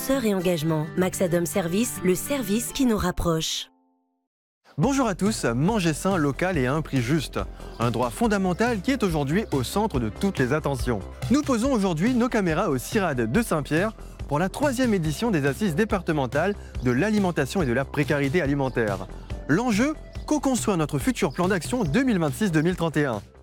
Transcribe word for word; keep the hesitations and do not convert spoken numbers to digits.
douceur et engagement. Maxadom Service, le service qui nous rapproche. Bonjour à tous, manger sain, local et à un prix juste. Un droit fondamental qui est aujourd'hui au centre de toutes les attentions. Nous posons aujourd'hui nos caméras au CIRAD de Saint-Pierre pour la troisième édition des assises départementales de l'alimentation et de la précarité alimentaire. L'enjeu, co-construire notre futur plan d'action deux mille vingt-six deux mille trente et un.